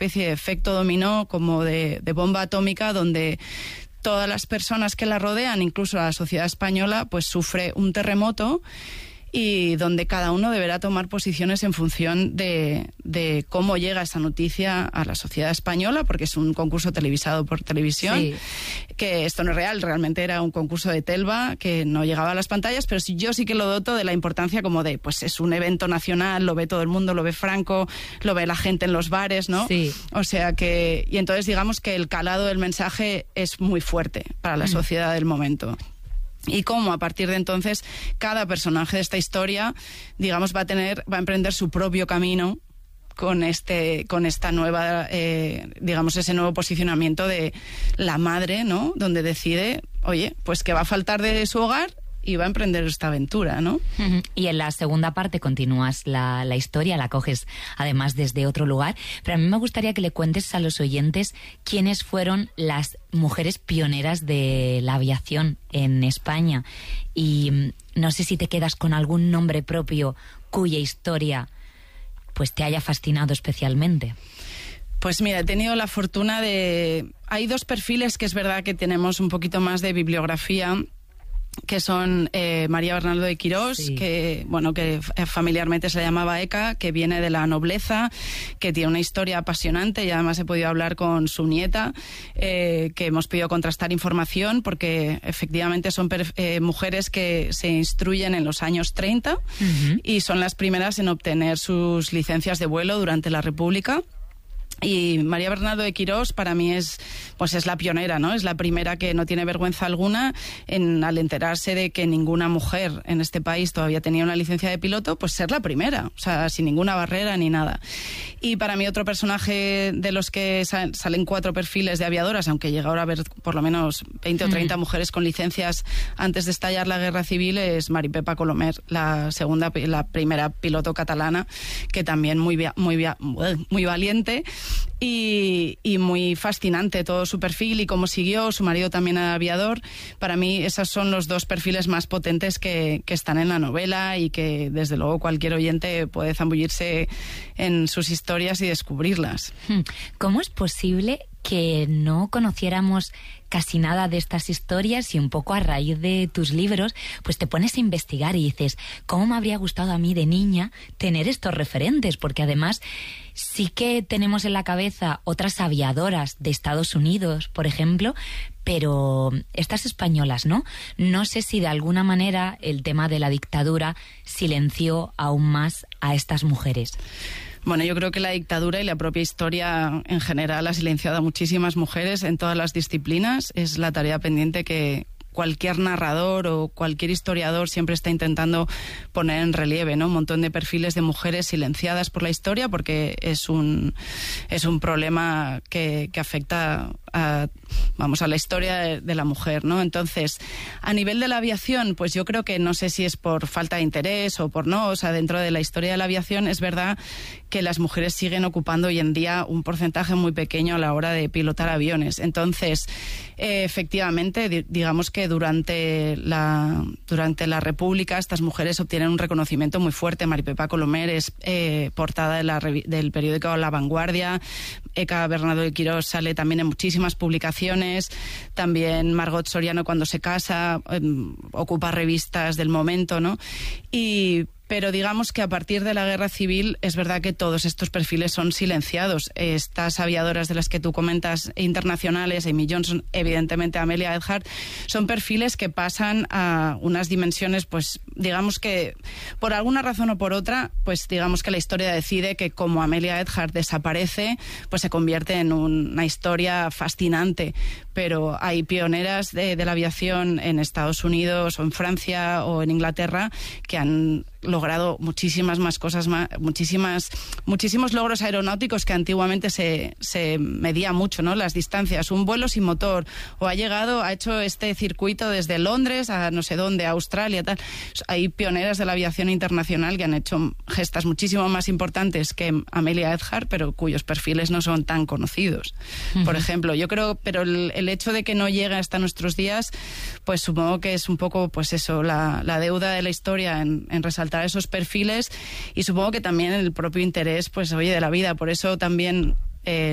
especie de efecto dominó, como de bomba atómica, donde todas las personas que la rodean, incluso la sociedad española, pues sufre un terremoto, y donde cada uno deberá tomar posiciones en función de cómo llega esa noticia a la sociedad española, porque es un concurso televisado por televisión, sí. Que esto no es real, realmente era un concurso de Telva que no llegaba a las pantallas, pero yo sí que lo doto de la importancia como de, pues es un evento nacional, lo ve todo el mundo, lo ve Franco, lo ve la gente en los bares, ¿no? Sí. O sea que, y entonces digamos que el calado del mensaje es muy fuerte para la sociedad del momento. Y cómo a partir de entonces cada personaje de esta historia, digamos, va a emprender su propio camino con esta nueva, digamos, ese nuevo posicionamiento de la madre, ¿no? Donde decide, oye, pues que va a faltar de su hogar y va a emprender esta aventura, ¿no? Y en la segunda parte continúas la historia, la coges además desde otro lugar, pero a mí me gustaría que le cuentes a los oyentes quiénes fueron las mujeres pioneras de la aviación en España, y no sé si te quedas con algún nombre propio cuya historia pues te haya fascinado especialmente. Pues mira, he tenido la fortuna de... Hay dos perfiles que es verdad que tenemos un poquito más de bibliografía, que son María Bernardo de Quirós, sí. que familiarmente se le llamaba Eka, que viene de la nobleza, que tiene una historia apasionante, y además he podido hablar con su nieta, que hemos podido contrastar información, porque efectivamente son mujeres que se instruyen en los años 30 y son las primeras en obtener sus licencias de vuelo durante la República. Y María Bernardo de Quirós para mí es la pionera, ¿no? Es la primera que no tiene vergüenza alguna al enterarse de que ninguna mujer en este país todavía tenía una licencia de piloto, pues ser la primera, o sea, sin ninguna barrera ni nada. Y para mí otro personaje de los que salen 4 perfiles de aviadoras, aunque llega ahora a haber por lo menos 20 o 30 mujeres con licencias antes de estallar la Guerra Civil, es Mari Pepa Colomer, la primera piloto catalana, que también muy valiente y muy fascinante todo su perfil y cómo siguió. Su marido también era aviador. Para mí esos son los dos perfiles más potentes que están en la novela, y que desde luego cualquier oyente puede zambullirse en sus historias y descubrirlas. ¿Cómo es posible que no conociéramos casi nada de estas historias, y un poco a raíz de tus libros pues te pones a investigar y dices, ¿cómo me habría gustado a mí de niña tener estos referentes? Porque además sí que tenemos en la cabeza otras aviadoras de Estados Unidos, por ejemplo, pero estas españolas no. No sé si de alguna manera el tema de la dictadura silenció aún más a estas mujeres. Bueno, yo creo que la dictadura y la propia historia en general ha silenciado a muchísimas mujeres en todas las disciplinas. Es la tarea pendiente que cualquier narrador o cualquier historiador siempre está intentando poner en relieve, ¿no? Un montón de perfiles de mujeres silenciadas por la historia, porque es un problema que afecta a la historia de la mujer, ¿no? Entonces, a nivel de la aviación, pues yo creo que no sé si es por falta de interés o por no, o sea, dentro de la historia de la aviación es verdad que las mujeres siguen ocupando hoy en día un porcentaje muy pequeño a la hora de pilotar aviones. Entonces, efectivamente, digamos que durante la República estas mujeres obtienen un reconocimiento muy fuerte. Mari Pepa Colomer es portada del periódico La Vanguardia. Eka Bernardo de Quirós sale también en muchísimas publicaciones. También Margot Soriano, cuando se casa, ocupa revistas del momento, ¿no? Pero digamos que a partir de la Guerra Civil es verdad que todos estos perfiles son silenciados. Estas aviadoras de las que tú comentas, internacionales, Amy Johnson, evidentemente Amelia Earhart, son perfiles que pasan a unas dimensiones, pues digamos que por alguna razón o por otra, pues digamos que la historia decide que como Amelia Earhart desaparece, pues se convierte en una historia fascinante. Pero hay pioneras de la aviación en Estados Unidos o en Francia o en Inglaterra que han logrado muchísimas más cosas, muchísimos logros aeronáuticos que antiguamente se medía mucho, ¿no? Las distancias, un vuelo sin motor, o ha hecho este circuito desde Londres a no sé dónde, a Australia, tal. Hay pioneras de la aviación internacional que han hecho gestas muchísimo más importantes que Amelia Earhart, pero cuyos perfiles no son tan conocidos. Por ejemplo, yo creo, pero el hecho de que no llegue hasta nuestros días, pues supongo que es un poco, pues eso, la deuda de la historia en resaltar esos perfiles, y supongo que también el propio interés, pues oye, de la vida. Por eso también